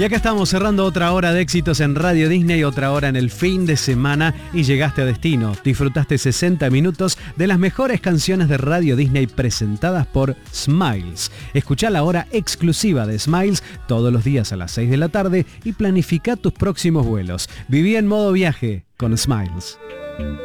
Y acá estamos cerrando otra hora de éxitos en Radio Disney, otra hora en el fin de semana y llegaste a destino. Disfrutaste 60 minutos de las mejores canciones de Radio Disney presentadas por Smiles. Escuchá la hora exclusiva de Smiles todos los días a las 6 de la tarde y planifica tus próximos vuelos. Viví en modo viaje con Smiles.